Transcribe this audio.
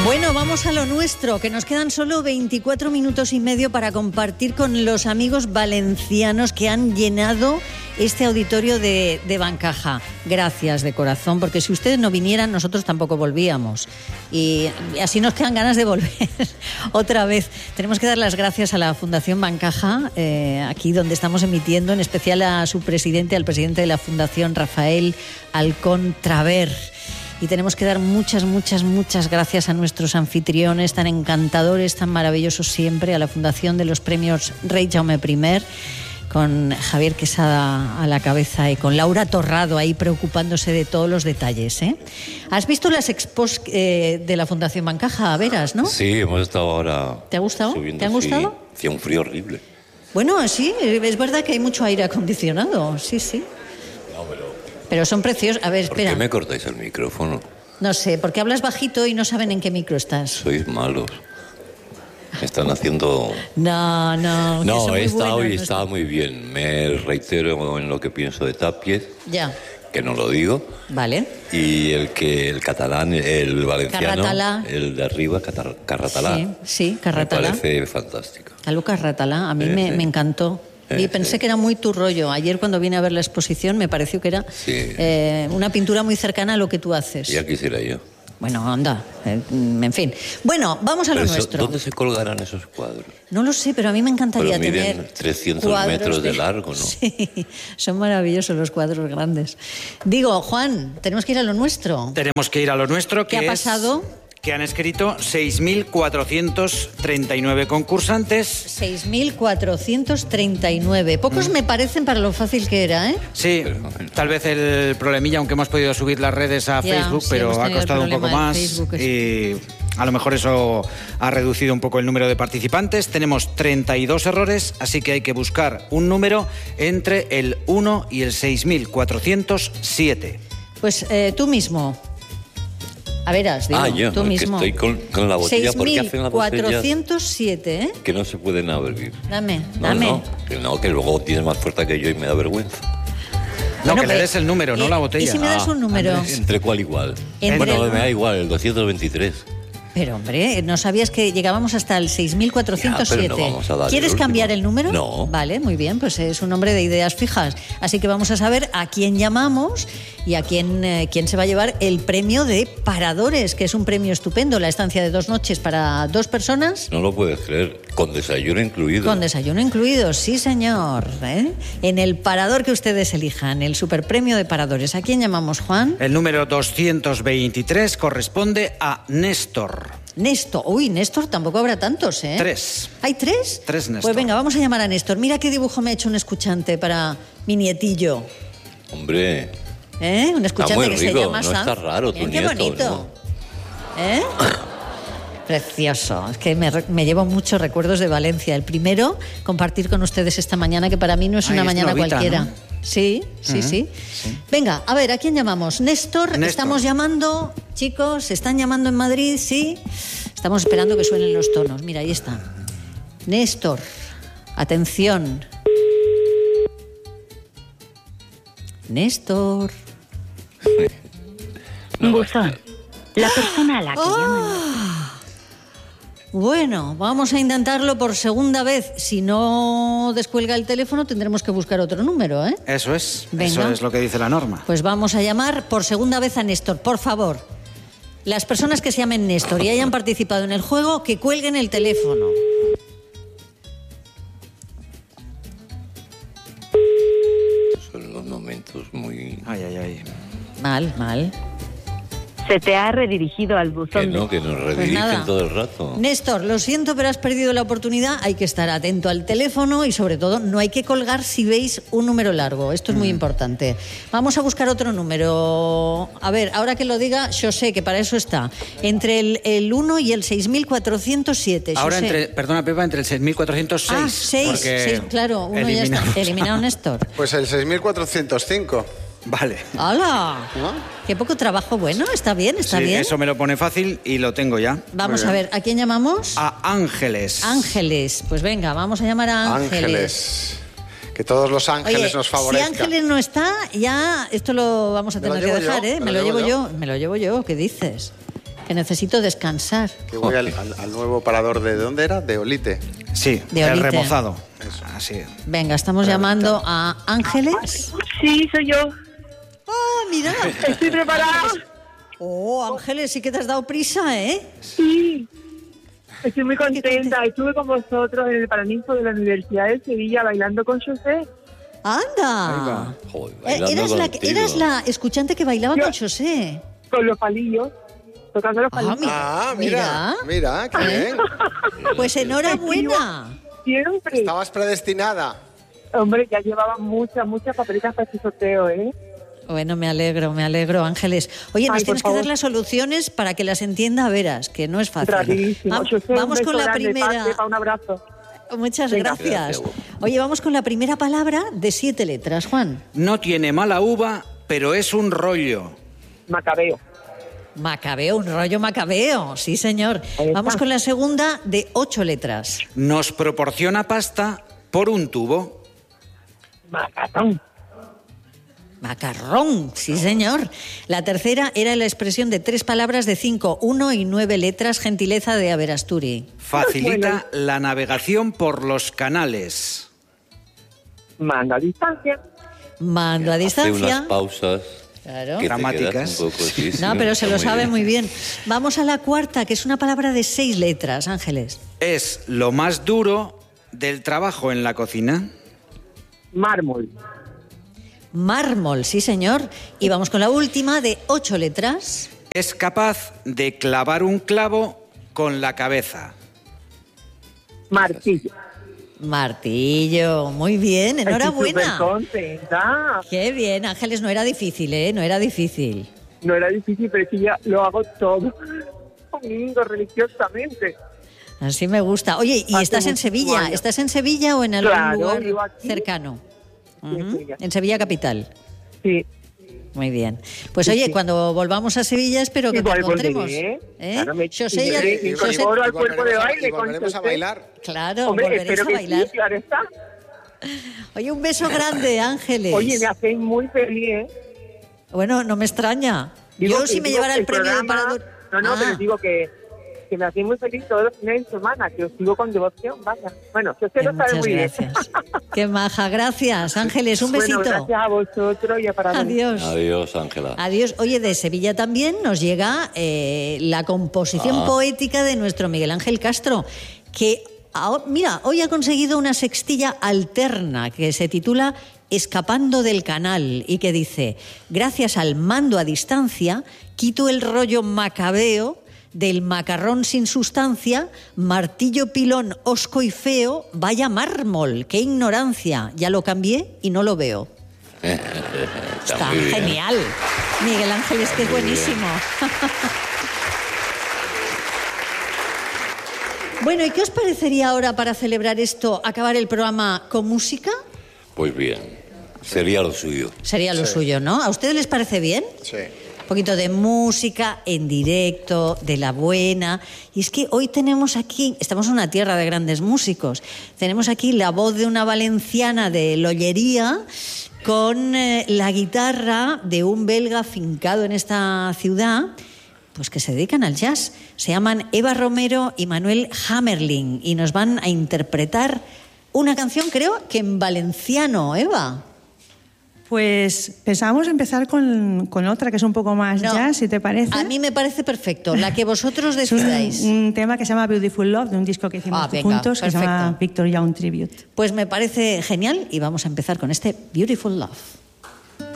Bueno, vamos a lo nuestro, que nos quedan solo 24 minutos y medio para compartir con los amigos valencianos que han llenado este auditorio de Bancaja. Gracias de corazón, porque si ustedes no vinieran, nosotros tampoco volvíamos. Y así nos quedan ganas de volver otra vez. Tenemos que dar las gracias a la Fundación Bancaja, aquí donde estamos emitiendo, en especial a su presidente, al presidente de la Fundación, Rafael Alcón Traver. Y tenemos que dar muchas gracias a nuestros anfitriones tan encantadores, tan maravillosos siempre, a la Fundación de los Premios Rey Jaume I, con Javier Quesada a la cabeza y con Laura Torrado ahí preocupándose de todos los detalles, ¿eh? ¿Has visto las expos de la Fundación Bancaja, Veras, no? Sí, hemos estado ahora. ¿Te ha gustado? Subiendo, ¿Te han gustado? Sí, hacía un frío horrible. Bueno, sí, es verdad que hay mucho aire acondicionado, sí. No, pero son preciosos. A ver, espera. ¿Por qué me cortáis el micrófono? No sé, porque hablas bajito y no saben en qué micro estás. Sois malos. Me están haciendo... No, esta hoy estaba muy bien. Me reitero en lo que pienso de Tapies. Ya. Que no lo digo. Vale. Y el catalán, el valenciano, Carratalá. el de arriba, Carratalá. Sí, Carratalá. Me parece fantástico. Calvo Carratalá, a mí me encantó. Y pensé que era muy tu rollo. Ayer cuando vine a ver la exposición me pareció que era una pintura muy cercana a lo que tú haces. Ya quisiera yo. Bueno, anda, en fin. Bueno, vamos a lo nuestro. ¿Dónde se colgarán esos cuadros? No lo sé, pero a mí me encantaría tener 300 metros de largo, ¿no? Sí, son maravillosos los cuadros grandes. Digo, Juan, tenemos que ir a lo nuestro. Tenemos que ir a lo nuestro. ¿Qué ha pasado? Que han escrito 6.439 concursantes. 6.439. Pocos me parecen para lo fácil que era, ¿eh? Sí, tal vez el problemilla, aunque hemos podido subir las redes a Facebook, pero ha costado un poco más. Y a lo mejor eso ha reducido un poco el número de participantes. Tenemos 32 errores, así que hay que buscar un número entre el 1 y el 6.407. Pues tú mismo. A veras, digo, yo, tú mismo. Que estoy con la botella. ¿Por qué hacen las botellas? 6.407, ¿eh? Que no se pueden abrir. Dame. Que luego tienes más fuerza que yo y me da vergüenza. No, bueno, que le des el número, no la botella. ¿Y si me das un número? ¿Entre cuál igual? Me da igual, el 223. Pero, hombre, ¿no sabías que llegábamos hasta el 6.407? No ¿Quieres cambiar el número? No. Vale, muy bien, pues es un hombre de ideas fijas. Así que vamos a saber a quién llamamos y a quién se va a llevar el premio de Paradores, que es un premio estupendo, la estancia de 2 noches para 2 personas. No lo puedes creer, con desayuno incluido. Con desayuno incluido, sí señor. En el Parador que ustedes elijan, el superpremio de Paradores. ¿A quién llamamos, Juan? El número 223 corresponde a Néstor. Néstor. Uy, Néstor, tampoco habrá tantos, ¿eh? 3. ¿Hay 3? 3 Néstor. Pues venga, vamos a llamar a Néstor. Mira qué dibujo me ha hecho un escuchante para mi nietillo. Hombre. Un escuchante que se llama Sam. No está raro tu nieto, qué bonito. ¿no? Precioso. Es que me llevo muchos recuerdos de Valencia. El primero, compartir con ustedes esta mañana, que para mí no es una mañana Novita, cualquiera. ¿no? Sí. Venga, a ver, ¿a quién llamamos? Néstor, estamos llamando, chicos, ¿están llamando en Madrid? Sí. Estamos esperando que suenen los tonos. Mira, ahí está. Néstor, atención. Néstor. Buzón. La persona a la que llaman. Bueno, vamos a intentarlo por segunda vez. Si no descuelga el teléfono, tendremos que buscar otro número, ¿eh? Eso es. Venga. Eso es lo que dice la norma. Pues vamos a llamar por segunda vez a Néstor, por favor. Las personas que se llamen Néstor y hayan participado en el juego, que cuelguen el teléfono. Son los momentos muy... Ay. Mal. Se te ha redirigido al buzón. Que nos redirigen todo el rato. Néstor, lo siento, pero has perdido la oportunidad. Hay que estar atento al teléfono y, sobre todo, no hay que colgar si veis un número largo. Esto es muy importante. Vamos a buscar otro número. A ver, ahora que lo diga, yo sé que para eso está. Entre el 1 y el 6.407. Ahora, perdona, Pepa, entre el 6.406. Ah, 6, claro. Uno ya está. Eliminado, Néstor. Pues el 6.405. Vale. ¡Hala! ¿No? Qué poco trabajo. Bueno, está bien. Sí, eso me lo pone fácil y lo tengo ya. Vamos a ver, ¿a quién llamamos? A Ángeles. Ángeles. Pues venga, vamos a llamar a Ángeles. Que todos los ángeles nos favorezcan. Si Ángeles no está, ya esto lo vamos a tener que dejar, ¿eh? Me lo llevo yo. ¿Qué dices? que necesito descansar. Que voy al nuevo parador de ¿dónde era? De Olite. Sí, de el Olite. Remozado. Eso. Así. Venga, estamos llamando a Ángeles. Sí, soy yo. ¡Oh, mira! Estoy preparada. Oh, Ángeles, sí que te has dado prisa, ¿eh? Sí. Estoy muy contenta. Estuve con vosotros en el Paraninfo de la Universidad de Sevilla bailando con José. ¡Anda! Joder, bailando Eras contigo. la escuchante que bailaba Yo- con José. Con los palillos. Tocando los palillos. Mira, qué bien. Pues enhorabuena. Siempre. Estabas predestinada. Hombre, ya llevaba muchas papeletas para este sorteo, ¿eh? Bueno, me alegro, Ángeles. Oye, nos Ay, por tienes que dar favor. las soluciones para que las entienda Veras, que no es fácil. Rapidísimo. José, Vamos un con beso la grande, primera. Pepa, un abrazo. Muchas Venga. gracias. Gracias. Oye, vamos con la primera palabra de 7 letras, Juan. No tiene mala uva, pero es un rollo. Macabeo. Macabeo, un rollo macabeo, sí señor. Ahí está. Vamos con la segunda de 8 letras. Nos proporciona pasta por un tubo. Macatón. Macarrón, sí señor. La tercera era la expresión de 3 palabras de 5, 1 y 9 letras, gentileza de Averasturi. Facilita la navegación por los canales. Mando a distancia. Mando a Hace distancia. unas pausas Claro. que te Dramáticas. quedas un poco, sí, sí, No, pero se está lo sabe bien. muy bien. Vamos a la cuarta, que es una palabra de 6 letras, Ángeles. Es lo más duro del trabajo en la cocina. Mármol. Mármol, sí señor. Y vamos con la última de 8 letras. Es capaz de clavar un clavo con la cabeza. Martillo. Martillo, muy bien, Estoy enhorabuena. súper contenta. Qué bien, Ángeles, no era difícil, ¿eh? No era difícil. No era difícil, pero es que ya lo hago todo conmigo religiosamente. Así me gusta. Oye, ¿y Hace estás en muchísimos Sevilla? años. ¿Estás en Sevilla o en algún Claro, lugar vivo aquí. cercano? en Ujú. Sevilla. En Sevilla capital. Sí. Muy bien. Pues Sí, oye, sí. cuando volvamos a Sevilla espero que te Igual encontremos. volveré. ¿Eh? Claro, José ya- iré, Y José- incorporo al cuerpo de volveremos baile y con volveremos a José. bailar. Claro, Hombre, volveréis espero a que bailar. sí, claro está. Oye, un beso grande, Ángeles. Oye, me hacéis muy feliz, ¿eh? Bueno, no me extraña. Digo Yo que- si me digo llevara que el premio de programa- Parador... No, Ah, pero digo que me hacéis muy feliz todos los fines de semana, que os sigo con devoción, vaya. Bueno, que usted lo sabe muchas muy bien. gracias. Qué maja, gracias, Ángeles. Un besito. Bueno, gracias a vosotros y a Parador. Adiós. Adiós, Ángela. Adiós. Oye, de Sevilla también nos llega la composición poética de nuestro Miguel Ángel Castro, que, mira, hoy ha conseguido una sextilla alterna que se titula Escapando del canal y que dice: gracias al mando a distancia, quito el rollo macabeo del macarrón sin sustancia, martillo pilón hosco y feo, vaya mármol, qué ignorancia, ya lo cambié y no lo veo. Está muy bien. genial. Miguel Ángel, es que es Muy bien. buenísimo. Bueno, ¿y qué os parecería ahora para celebrar esto, acabar el programa con música? Pues bien, sería lo suyo. Sería lo suyo, ¿no? ¿A ustedes les parece bien? Sí. Un poquito de música en directo, de la buena. Y es que hoy tenemos aquí, estamos en una tierra de grandes músicos, tenemos aquí la voz de una valenciana de Lollería con la guitarra de un belga fincado en esta ciudad, pues que se dedican al jazz. Se llaman Eva Romero y Manuel Hammerling y nos van a interpretar una canción, creo que en valenciano, Eva. Pues pensábamos empezar con otra que es un poco más No, jazz, si te parece. A mí me parece perfecto, la que vosotros Es decidáis. un tema que se llama Beautiful Love, de un disco que hicimos venga, juntos, que se llama perfecto. Victor Young Tribute. Pues me parece genial y vamos a empezar con este Beautiful Love.